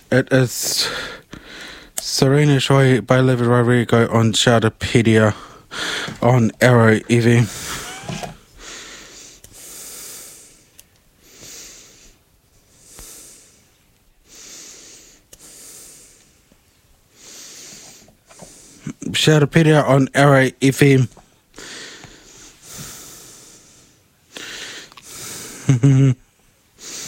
It is Serena Choi by Olivia Rodrigo on Shoutopedia on Arrow EV. Shoutopedia on Arrow FM.